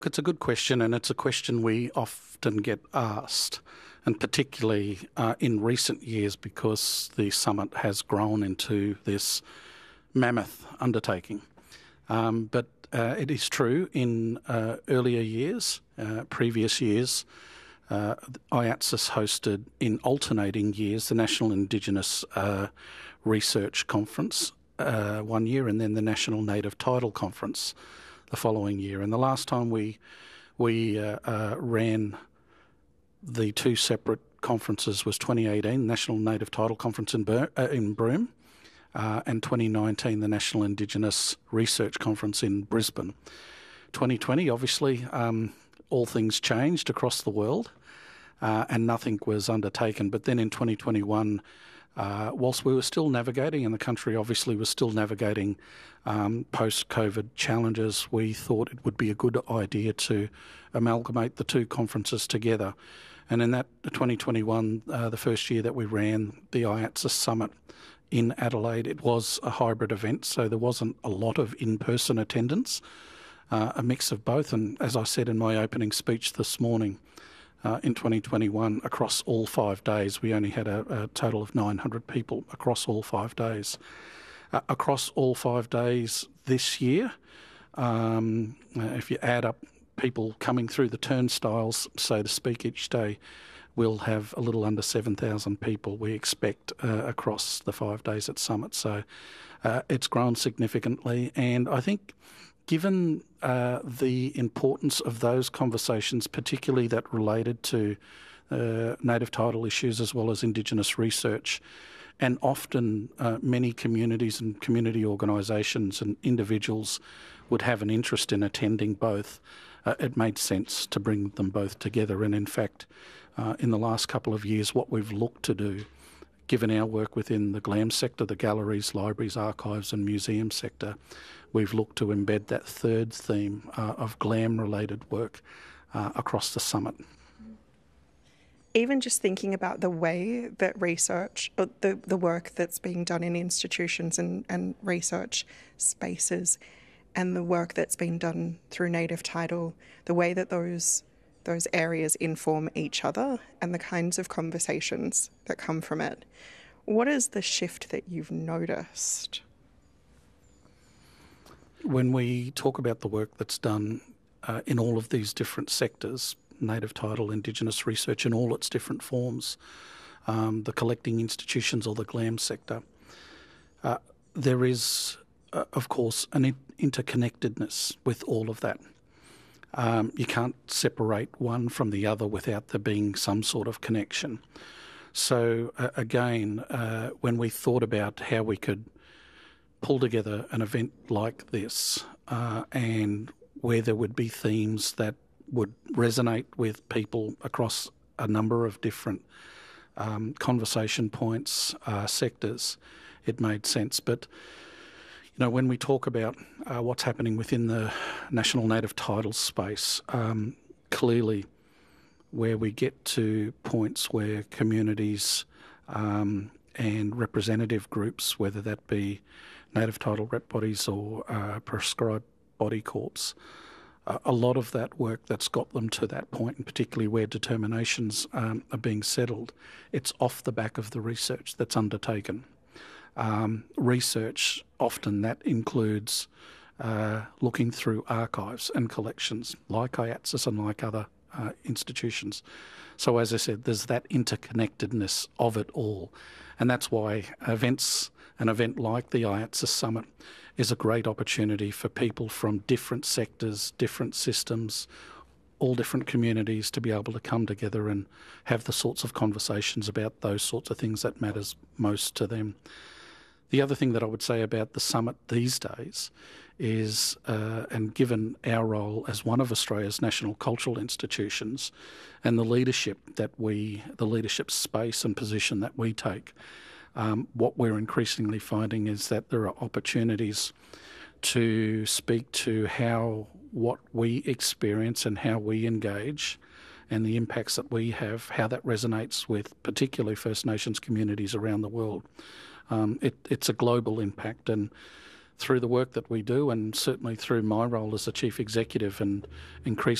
It's a good question, and it's a question we often get asked, and particularly in recent years because the summit has grown into this mammoth undertaking. But it is true in earlier years, previous years, IATSIS hosted in alternating years the National Indigenous Research Conference one year, and then the National Native Title Conference the following year. And the last time we ran the two separate conferences was 2018, National Native Title Conference in Broome, and 2019, the National Indigenous Research Conference in Brisbane. 2020, obviously, all things changed across the world, and nothing was undertaken. But then in 2021, whilst we were still navigating, and the country obviously was still navigating post-COVID challenges, we thought it would be a good idea to amalgamate the two conferences together. And in that 2021, the first year that we ran the IATSIS Summit in Adelaide, it was a hybrid event, so there wasn't a lot of in-person attendance, a mix of both. And as I said in my opening speech this morning, in 2021, across all 5 days, we only had a total of 900 people across all 5 days. Across all 5 days this year, if you add up people coming through the turnstiles, so to speak, each day, we'll have a little under 7,000 people we expect across the 5 days at Summit. So it's grown significantly, and I think given the importance of those conversations, particularly that related to native title issues as well as Indigenous research, and often many communities and community organisations and individuals would have an interest in attending both, it made sense to bring them both together. And in fact, in the last couple of years, what we've looked to do, given our work within the GLAM sector, the galleries, libraries, archives and museum sector, we've looked to embed that third theme of GLAM-related work across the summit. Even just thinking about the way that research, or the work that's being done in institutions and research spaces, and the work that's been done through native title, the way that those areas inform each other and the kinds of conversations that come from it. What is the shift that you've noticed? When we talk about the work that's done in all of these different sectors, native title, Indigenous research in all its different forms, the collecting institutions or the GLAM sector, there is, of course, an interconnectedness with all of that. You can't separate one from the other without there being some sort of connection. So again, when we thought about how we could pull together an event like this and where there would be themes that would resonate with people across a number of different conversation points, sectors, it made sense. But you know, when we talk about what's happening within the national native title space, clearly where we get to points where communities and representative groups, whether that be native title rep bodies or prescribed body corps, a lot of that work that's got them to that point, and particularly where determinations are being settled, it's off the back of the research that's undertaken. Research, often that includes looking through archives and collections like IATSIS and like other institutions. So as I said, there's that interconnectedness of it all. And that's why an event like the IATSIS Summit is a great opportunity for people from different sectors, different systems, all different communities to be able to come together and have the sorts of conversations about those sorts of things that matters most to them. The other thing that I would say about the summit these days is, and given our role as one of Australia's national cultural institutions and the leadership space and position that we take, what we're increasingly finding is that there are opportunities to speak to how what we experience and how we engage and the impacts that we have, how that resonates with particularly First Nations communities around the world. It's a global impact, and through the work that we do, and certainly through my role as the Chief Executive, and increasingly